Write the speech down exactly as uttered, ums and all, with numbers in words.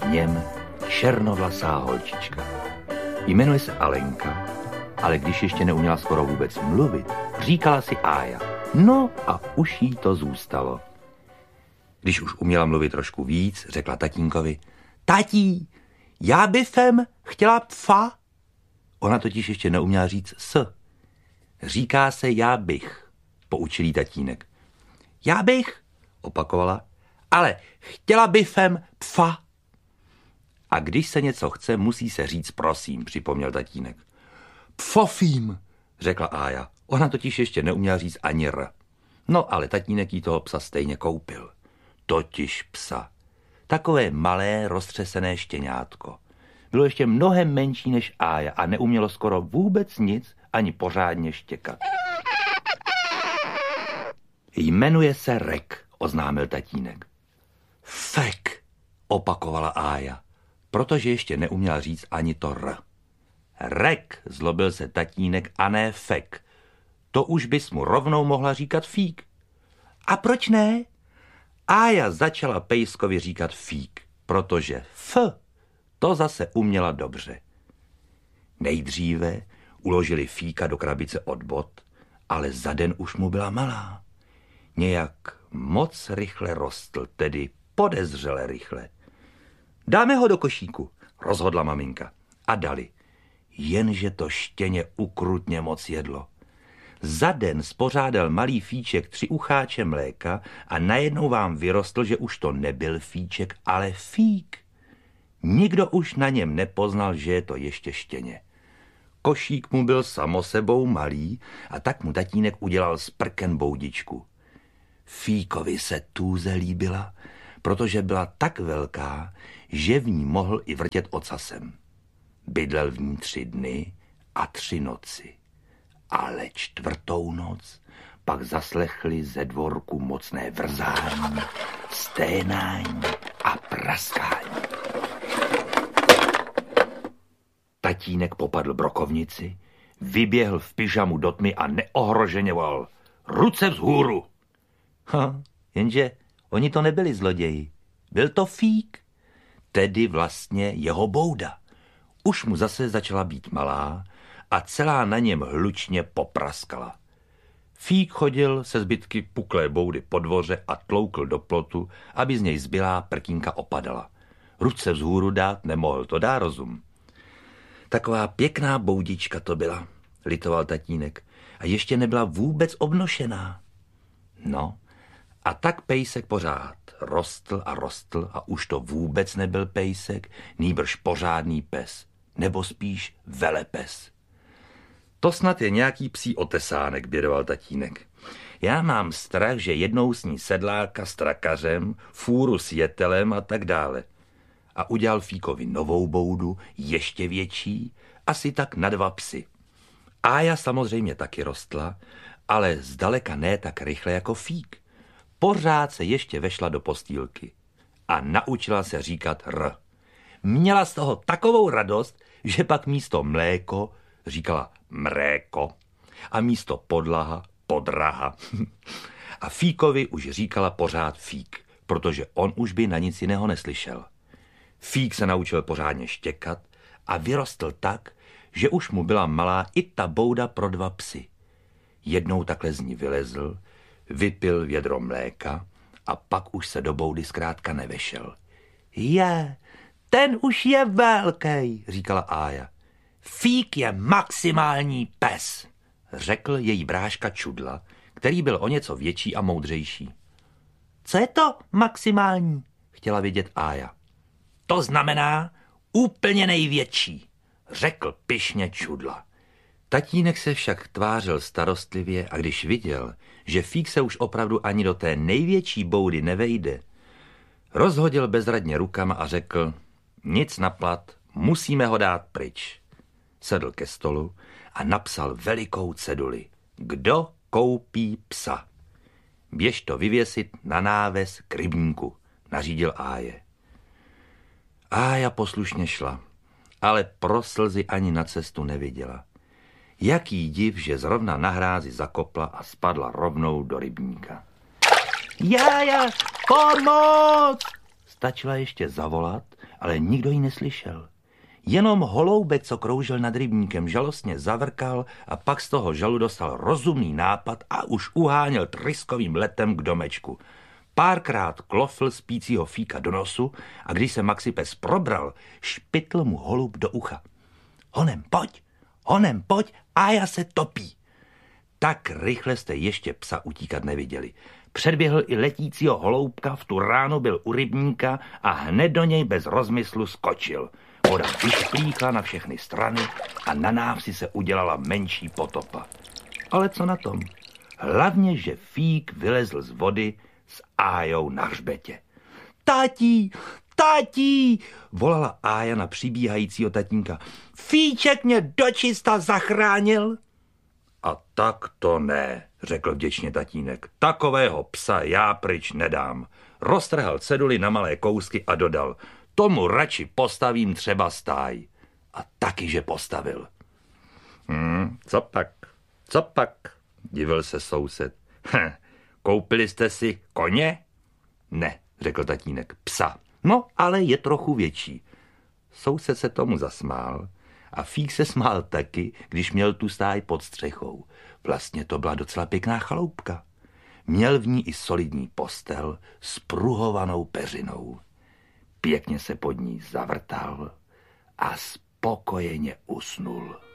v něm černovlasá holčička. Jmenuje se Alenka, ale když ještě neuměla skoro vůbec mluvit, říkala si Ája. No a už jí to zůstalo. Když už uměla mluvit trošku víc, řekla tatínkovi: Tatí, já byfem chtěla pfa. Ona totiž ještě neuměla říct s. Říká se já bych, poučil jí tatínek. Já bych, opakovala, ale chtěla byfem pfa. A když se něco chce, musí se říct prosím, připomněl tatínek. Pfofím, řekla Ája. Ona totiž ještě neuměla říct ani r. No ale tatínek jí toho psa stejně koupil. Totiž psa. Takové malé, roztřesené štěňátko. Bylo ještě mnohem menší než Ája a neumělo skoro vůbec nic, ani pořádně štěkat. Jmenuje se Rek, oznámil tatínek. Fek, opakovala Ája, protože ještě neuměla říct ani to r. Rek, zlobil se tatínek, a ne fek. To už bys mu rovnou mohla říkat fík. A proč ne? Ája začala pejskovi říkat fík, protože f, to zase uměla dobře. Nejdříve uložili fíka do krabice od bot, ale za den už mu byla malá. Nějak moc rychle rostl, tedy podezřele rychle. Dáme ho do košíku, rozhodla maminka. A dali. Jenže to štěně ukrutně moc jedlo. Za den spořádal malý fíček tři ucháče mléka a najednou vám vyrostl, že už to nebyl fíček, ale fík. Nikdo už na něm nepoznal, že je to ještě štěně. Košík mu byl samo sebou malý a tak mu tatínek udělal z prken boudičku. Fíkovi se tůze líbila, protože byla tak velká, že v ní mohl i vrtět ocasem. Bydlel v ní tři dny a tři noci. Ale čtvrtou noc pak zaslechli ze dvorku mocné vrzání, sténání a praskání. Tatínek popadl brokovnici, vyběhl v pyžamu do tmy a neohroženě volal: Ruce vzhůru! Ha, jenže oni to nebyli zloději. Byl to fík, tedy vlastně jeho bouda. Už mu zase začala být malá a celá na něm hlučně popraskala. Fík chodil se zbytky puklé boudy po dvoře a tloukl do plotu, aby z něj zbylá prkínka opadala. Ruce vzhůru dát nemohl, to dá rozum. Taková pěkná boudička to byla, litoval tatínek, a ještě nebyla vůbec obnošená. No, a tak pejsek pořád rostl a rostl a už to vůbec nebyl pejsek, nýbrž pořádný pes, nebo spíš velepes. To snad je nějaký psí otesánek, bědoval tatínek. Já mám strach, že jednou sní sedláka s trakařem, fůru s jetelem a tak dále. A udělal Fíkovi novou boudu, ještě větší, asi tak na dva psy. Ája samozřejmě taky rostla, ale zdaleka ne tak rychle jako Fík. Pořád se ještě vešla do postýlky a naučila se říkat r. Měla z toho takovou radost, že pak místo mléko říkala mréko a místo podlaha podraha. A Fíkovi už říkala pořád Fík, protože on už by na nic jiného neslyšel. Fík se naučil pořádně štěkat a vyrostl tak, že už mu byla malá i ta bouda pro dva psy. Jednou takhle z ní vylezl, vypil vědro mléka a pak už se do boudy zkrátka nevešel. Je, ten už je velký, říkala Ája. Fík je maximální pes, řekl její bráška Čudla, který byl o něco větší a moudřejší. Co je to maximální? Chtěla vědět Ája. To znamená úplně největší, řekl pyšně Čudla. Tatínek se však tvářil starostlivě a když viděl, že Fík se už opravdu ani do té největší boudy nevejde, rozhodil bezradně rukama a řekl, nic na plat, musíme ho dát pryč. Sedl ke stolu a napsal velikou ceduli. Kdo koupí psa? Běž to vyvěsit na náves k rybníku, nařídil Áje. Ája poslušně šla, ale pro slzy ani na cestu neviděla. Jaký div, že zrovna na hrázi zakopla a spadla rovnou do rybníka. Jája, pomoc! Stačila ještě zavolat, ale nikdo ji neslyšel. Jenom holoubek, co kroužil nad rybníkem, žalostně zavrkal a pak z toho žalu dostal rozumný nápad a už uháněl tryskovým letem k domečku. Párkrát klofl spícího Fíka do nosu a když se Maxipes probral, špitl mu holub do ucha. Honem, pojď, honem, pojď, Ája se topí. Tak rychle jste ještě psa utíkat neviděli. Předběhl i letícího holoubka, v tu ránu byl u rybníka a hned do něj bez rozmyslu skočil. Voda vyšplíchla na všechny strany a na návsi se udělala menší potopa. Ale co na tom? Hlavně, že Fík vylezl z vody s Ájou na hřbetě. Tátí, tátí, volala Ája na přibíhajícího tatínka. Fíček mě dočista zachránil. A tak to ne, řekl vděčně tatínek. Takového psa já pryč nedám. Roztrhal ceduli na malé kousky a dodal, tomu radši postavím třeba stáj. A taky, že postavil. Hmm, co pak, co pak, divil se soused. Hm, koupili jste si koně? Ne, řekl tatínek, psa. No, ale je trochu větší. Soused se tomu zasmál a Fík se smál taky, když měl tu stáj pod střechou. Vlastně to byla docela pěkná chaloupka. Měl v ní i solidní postel s pruhovanou peřinou. Pěkně se pod ní zavrtal a spokojeně usnul.